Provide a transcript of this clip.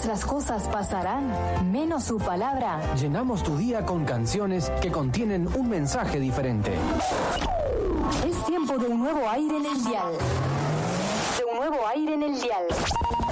nuestras cosas pasarán, menos su palabra. Llenamos tu día con canciones que contienen un mensaje diferente. Es tiempo de un nuevo aire en el dial. De un nuevo aire en el dial.